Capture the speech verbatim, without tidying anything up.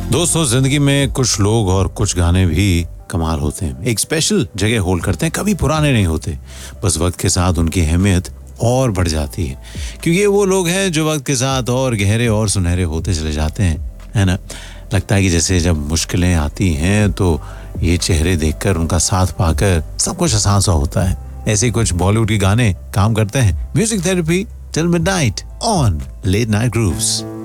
दोस्तों, जिंदगी में कुछ लोग और कुछ गाने भी कमाल होते हैं, एक स्पेशल जगह होल्ड करते हैं, कभी पुराने नहीं होते, बस वक्त के साथ उनकी अहमियत और बढ़ जाती है, क्योंकि ये वो लोग हैं जो वक्त के साथ और गहरे और सुनहरे होते चले जाते हैं, है ना। लगता है कि जैसे जब मुश्किलें आती हैं तो ये चेहरे देखकर, उनका साथ पाकर सब कुछ आसान सा होता है। ऐसे कुछ बॉलीवुड के गाने काम करते हैं। Music therapy till midnight on let night grooves.